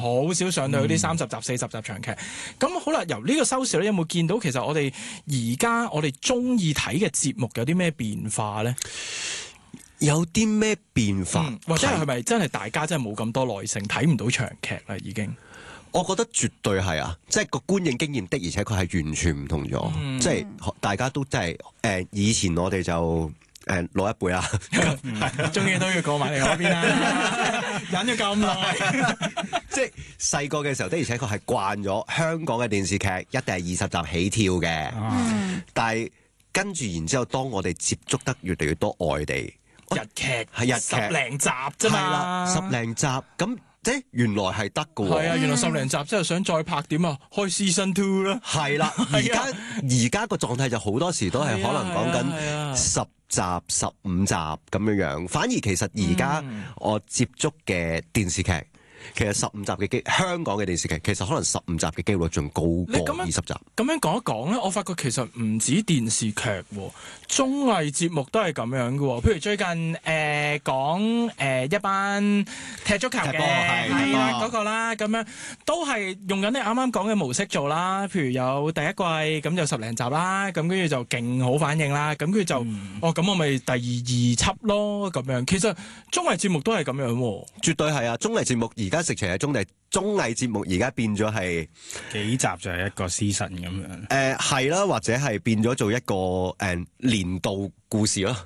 好少上到嗰啲30集、40集長劇。咁好啦，由呢個收視咧，有冇見到其實我哋中意睇嘅節目有啲咩變化咧？ 有啲咩變化？ 或者係咪真係大家真係冇咁多耐性睇唔到長劇啦？已經， 我覺得絕對係啊！即係個觀影經驗的，而且佢係完全唔同咗。即係大家都真係以前我哋就老一輩啦， 終於都要過埋嚟嗰邊啦，忍咗咁耐。 即係細個嘅時候的，而且確係慣咗香港嘅電視劇一定係20集起跳嘅。但係跟住然之後，當我哋接觸得越嚟越多外地日劇係日劇 10零集啫嘛 ，10零集咁，即係原來係得㗎喎。 係啊，原來10零集之後想再拍點啊，開 season 2啦。 係啦，而家個狀態就好多時都係可能講緊10集、15集咁樣。反而其實而家我接觸嘅電視劇，其實15集嘅香港嘅電視劇，其實可能15集嘅機率仲高過20集。 咁樣講一講咧，我發覺其實唔止電視劇喎，綜藝節目都係咁樣嘅喎。譬如最近講一班踢足球嘅係啦嗰個啦，咁樣都係用緊你啱啱講嘅模式做啦。譬如有第一季咁就10零集啦，咁跟住就勁好反應啦，咁跟住就咁我咪第二輯咯咁樣。其實綜藝節目都係咁樣喎， 絕對係啊！綜藝節目而家直情係綜藝節目而家變咗係幾集就係一個 season 咁樣。 係啦，或者係變咗做一個年度故事咯。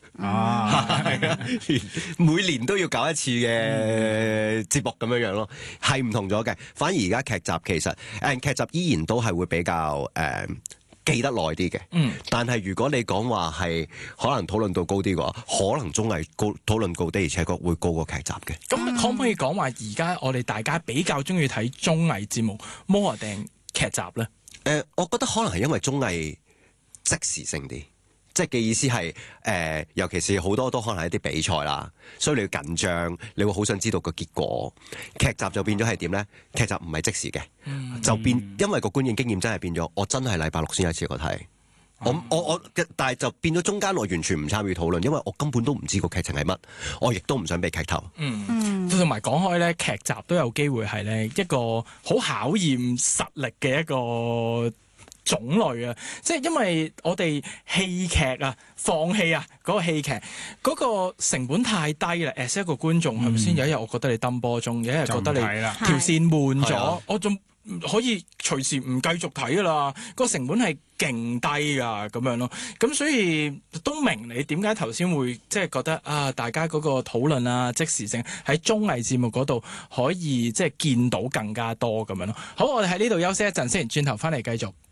每年都要搞一次嘅節目咁樣咯，係唔同咗嘅。反而而家劇集其實劇集依然都係會比較記得耐啲嘅，但係如果你講話係可能討論度高啲嘅話，可能綜藝討論高啲，而且確會高過劇集嘅。 咁可唔可以講話而家我哋大家比較中意睇綜藝節目more定劇集咧？ 我覺得可能係因為綜藝即時性啲。即係嘅意思係尤其是好多都可能係一啲比賽啦，所以你要緊張，你會好想知道個結果。劇集就變咗係點咧？劇集唔係即時嘅，就變因為個觀影經驗真係變咗，我真係禮拜六先一次過睇。但係就變咗中間我完全唔參與討論，因為我根本都唔知個劇情係乜，我亦都唔想被劇透。 同埋講開咧，劇集都有機會係咧一個好考驗實力嘅一個種類啊，即係因為我哋戲劇啊，放戲啊，嗰個戲劇嗰個成本太低啦。as 一個觀眾係咪先？有一日我覺得你抌波鐘，有一日覺得你條線悶咗，我仲可以隨時唔繼續睇噶啦。個成本係勁低噶咁樣咯。咁所以都明你點解頭先會即係覺得啊，大家嗰個討論啊，即時性喺綜藝節目嗰度可以即係見到更加多咁樣咯。好，我哋喺呢度休息一陣先，轉頭翻嚟繼續。